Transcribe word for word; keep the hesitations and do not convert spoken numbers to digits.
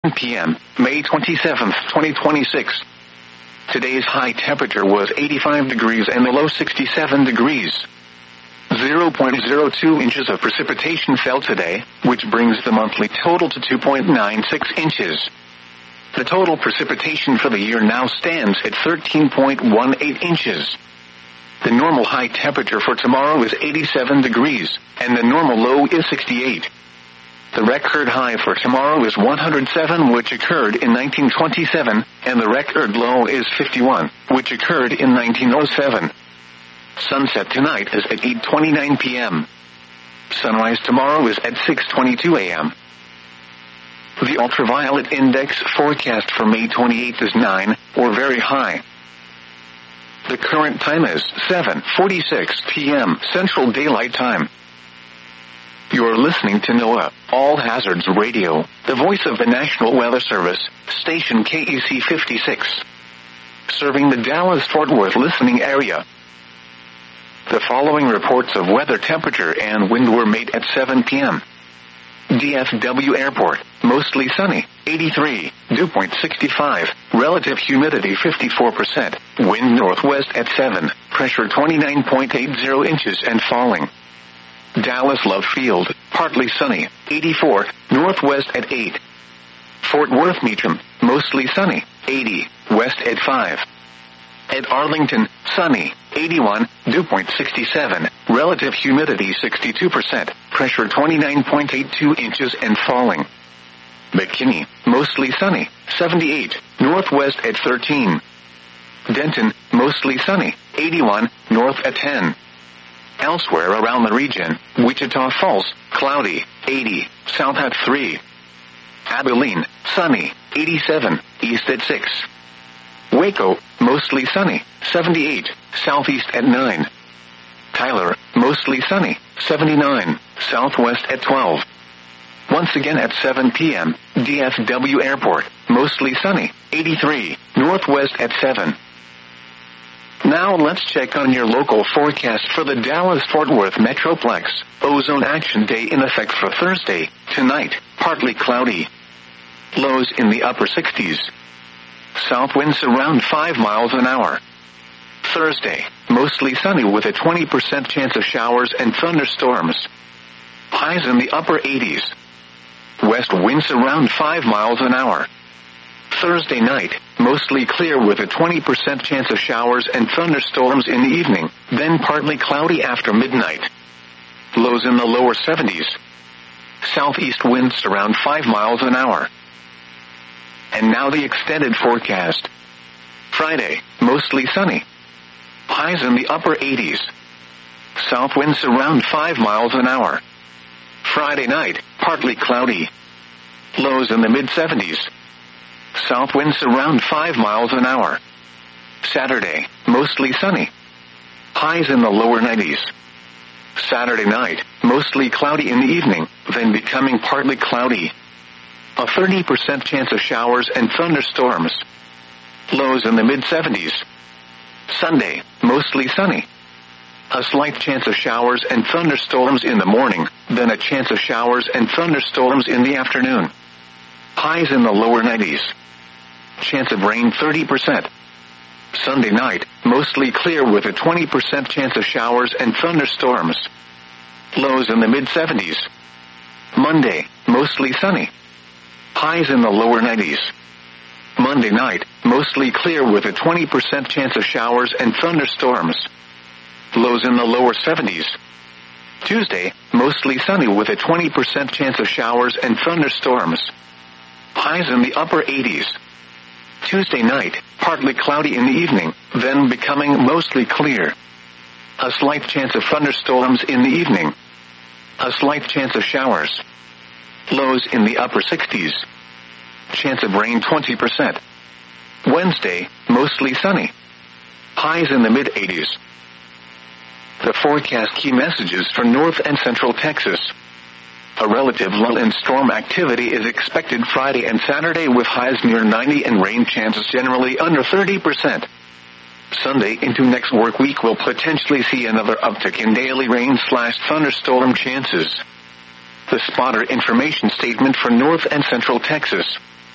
p m, May twenty-seventh, twenty twenty-six. Today's high temperature was eighty-five degrees and the low sixty-seven degrees. zero point zero two inches of precipitation fell today, which brings the monthly total to two point nine six inches. The total precipitation for the year now stands at thirteen point one eight inches. The normal high temperature for tomorrow is eighty-seven degrees, and the normal low is sixty-eight. The record high for tomorrow is one hundred seven, which occurred in nineteen twenty-seven, and the record low is fifty-one, which occurred in nineteen oh seven. Sunset tonight is at eight twenty-nine p m Sunrise tomorrow is at six twenty-two a m The ultraviolet index forecast for May twenty-eighth is nine, or very high. The current time is seven forty-six p m Central Daylight Time. You're listening to NOAA, All Hazards Radio, the voice of the National Weather Service, station K E C fifty-six. Serving the Dallas-Fort Worth listening area. The following reports of weather temperature and wind were made at seven p m D F W Airport, mostly sunny, eighty-three, dew point sixty-five, relative humidity fifty-four percent, wind northwest at seven, pressure twenty-nine point eight zero inches and falling. Dallas Love Field, partly sunny, eighty-four, northwest at eight. Fort Worth Meacham, mostly sunny, eighty, west at five. At Arlington, sunny, eighty-one, dew point sixty-seven, relative humidity sixty-two percent, pressure twenty-nine point eight two inches and falling. McKinney, mostly sunny, seventy-eight, northwest at thirteen. Denton, mostly sunny, eighty-one, north at ten. Elsewhere around the region, Wichita Falls, cloudy, eighty, south at three. Abilene, sunny, eighty-seven, east at six. Waco, mostly sunny, seventy-eight, southeast at nine. Tyler, mostly sunny, seventy-nine, southwest at twelve. Once again at seven p m, D F W Airport, mostly sunny, eighty-three, northwest at seven. Now let's check on your local forecast for the Dallas-Fort Worth Metroplex. Ozone Action Day in effect for Thursday, tonight, partly cloudy. Lows in the upper sixties. South winds around five miles an hour. Thursday, mostly sunny with a twenty percent chance of showers and thunderstorms. Highs in the upper eighties. West winds around five miles an hour. Thursday night, mostly clear with a twenty percent chance of showers and thunderstorms in the evening, then partly cloudy after midnight. Lows in the lower seventies. Southeast winds around five miles an hour. And now the extended forecast. Friday, mostly sunny. Highs in the upper eighties. South winds around five miles an hour. Friday night, partly cloudy. Lows in the mid seventies. South winds around five miles an hour. Saturday, mostly sunny. Highs in the lower nineties. Saturday night, mostly cloudy in the evening, then becoming partly cloudy. A thirty percent chance of showers and thunderstorms. Lows in the mid seventies. Sunday, mostly sunny. A slight chance of showers and thunderstorms in the morning, then a chance of showers and thunderstorms in the afternoon. Highs in the lower nineties. Chance of rain thirty percent. Sunday night, mostly clear with a twenty percent chance of showers and thunderstorms. Lows in the mid seventies. Monday, mostly sunny. Highs in the lower nineties. Monday night, mostly clear with a twenty percent chance of showers and thunderstorms. Lows in the lower seventies. Tuesday, mostly sunny with a twenty percent chance of showers and thunderstorms. Highs in the upper eighties. Tuesday night, partly cloudy in the evening, then becoming mostly clear. A slight chance of thunderstorms in the evening. A slight chance of showers. Lows in the upper sixties. Chance of rain twenty percent. Wednesday, mostly sunny. Highs in the mid eighties. The forecast key messages for North and Central Texas. A relative lull in storm activity is expected Friday and Saturday with highs near ninety and rain chances generally under thirty percent. Sunday into next work week will potentially see another uptick in daily rain slash thunderstorm chances. The spotter information statement for North and Central Texas.